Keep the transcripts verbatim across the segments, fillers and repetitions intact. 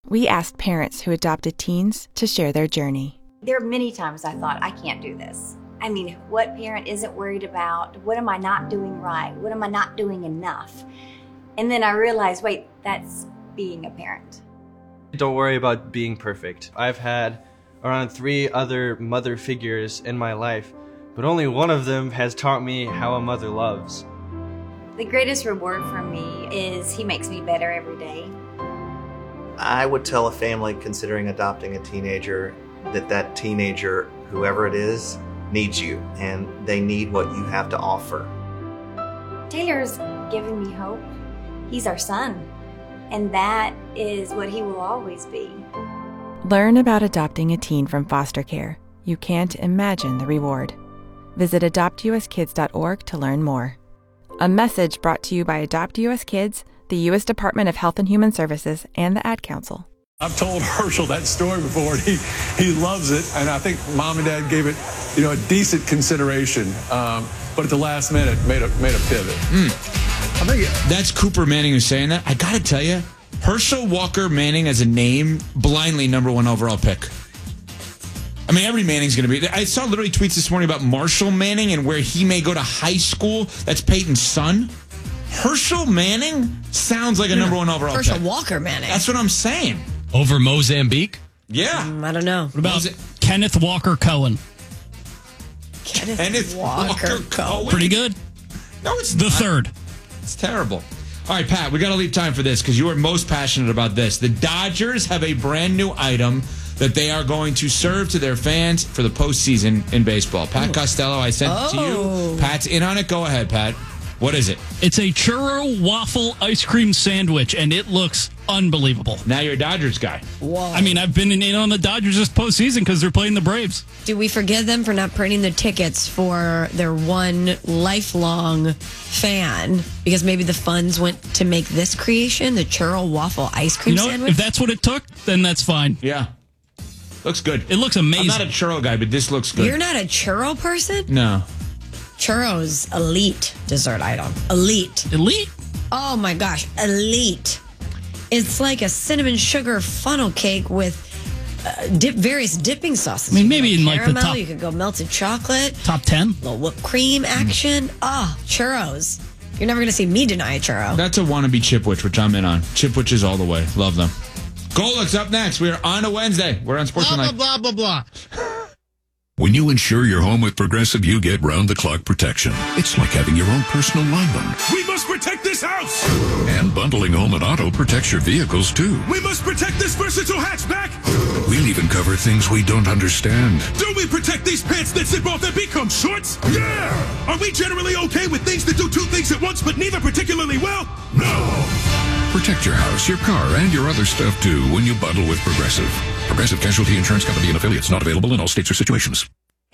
We asked parents who adopted teens to share their journey. There are many times I thought, I can't do this. I mean, what parent isn't worried about? What am I not doing right? What am I not doing enough? And then I realized, wait, that's being a parent. Don't worry about being perfect. I've had around three other mother figures in my life, but only one of them has taught me how a mother loves. The greatest reward for me is he makes me better every day. I would tell a family considering adopting a teenager that that teenager, whoever it is, needs you, and they need what you have to offer. Taylor's given me hope. He's our son, and that is what he will always be. Learn about adopting a teen from foster care. You can't imagine the reward. Visit adopt u s kids dot org to learn more. A message brought to you by Adopt U S Kids, the U S Department of Health and Human Services, and the Ad Council. I've told Herschel that story before, and he, he loves it, and I think Mom and Dad gave it, you know, a decent consideration, um, but at the last minute made a made a pivot. Mm. I think that's Cooper Manning who's saying that. I gotta tell you, Herschel Walker Manning as a name, blindly number one overall pick. I mean, every Manning's going to be. I saw literally tweets this morning about Marshall Manning and where he may go to high school. That's Peyton's son. Herschel Manning sounds like a number one overall Herschel pick. Walker Manning. That's what I'm saying. Over Mozambique? Yeah. Um, I don't know. What about Kenneth Walker Cohen? Kenneth, Kenneth Walker, Walker Cohen. Pretty good. No, it's the not. third. It's terrible. All right, Pat, we got to leave time for this because you are most passionate about this. The Dodgers have a brand new item that they are going to serve to their fans for the postseason in baseball. Pat Costello, I sent Oh. it to you. Pat's in on it. Go ahead, Pat. What is it? It's a churro waffle ice cream sandwich, and it looks unbelievable. Now you're a Dodgers guy. Whoa. I mean, I've been in on the Dodgers this postseason because they're playing the Braves. Do we forgive them for not printing the tickets for their one lifelong fan? Because maybe the funds went to make this creation, the churro waffle ice cream You know, sandwich? if that's what it took, then that's fine. Yeah. Looks good. It looks amazing. I'm not a churro guy, but this looks good. You're not a churro person? No. Churros, elite dessert item. Elite. Elite? Oh my gosh, elite. It's like a cinnamon sugar funnel cake with uh, dip, various dipping sauces. I mean, You maybe could in go like the caramel, top- You could go melted chocolate. Top ten? Little whipped cream action. Oh, churros. You're never going to see me deny a churro. That's a wannabe Chipwich, which I'm in on. Chipwiches all the way. Love them. Golik's up next. We are on a Wednesday. We're on Sports Blah, Tonight. blah, blah, blah, blah. When you insure your home with Progressive, you get round-the-clock protection. It's like having your own personal lineman. We must protect this house! And bundling home and auto protects your vehicles, too. We must protect this versatile hatchback! We'll even cover things we don't understand. Do we protect these pants that zip off that become shorts? Yeah! Are we generally okay with things that do two things at once, but neither particularly well? No! Protect your house, your car, and your other stuff, too, when you bundle with Progressive. Progressive Casualty Insurance Company and affiliates, not available in all states or situations.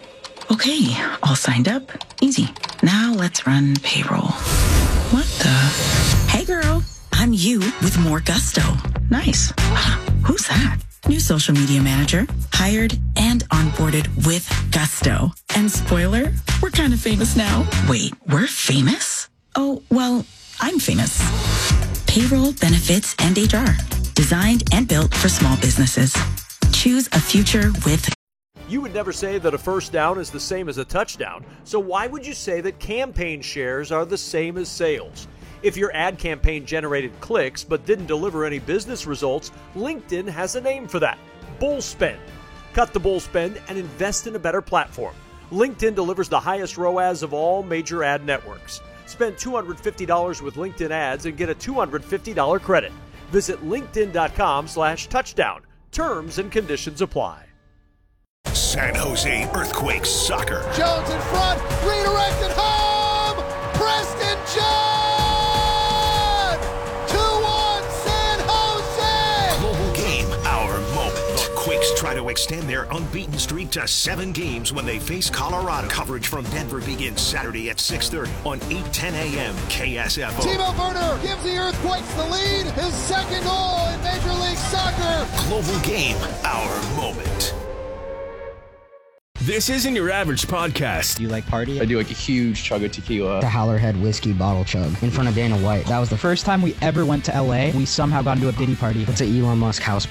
Okay, all signed up. Easy. Now let's run payroll. What the? Hey girl, I'm you with more gusto. Nice. Who's that? New social media manager. Hired and onboarded with gusto. And spoiler, we're kind of famous now. Wait, we're famous? Oh, well, I'm famous. Payroll, benefits, and H R. Designed and built for small businesses. Choose a future with. You would never say that a first down is the same as a touchdown, so why would you say that campaign shares are the same as sales? If your ad campaign generated clicks but didn't deliver any business results, LinkedIn has a name for that: bull spend. Cut the bull spend and invest in a better platform. LinkedIn delivers the highest R O A S of all major ad networks. Spend two hundred fifty dollars with LinkedIn ads and get a two hundred fifty dollars credit. Visit linkedin.com slash touchdown. Terms and conditions apply. San Jose Earthquakes soccer. Jones in front, redirected home! Preston John! two one San Jose! Global game, our moment. The Quakes try to extend their unbeaten streak to seven games when they face Colorado. Coverage from Denver begins Saturday at six thirty on eight ten a.m. K S F O. Timo Werner gives the Earthquakes the lead. His second goal in Major League Soccer. Global game, our moment. This isn't your average podcast. Do you like party? I do like a huge chug of tequila. The Howlerhead whiskey bottle chug in front of Dana White. That was the first time we ever went to L A. We somehow got into a Diddy party. It's an Elon Musk house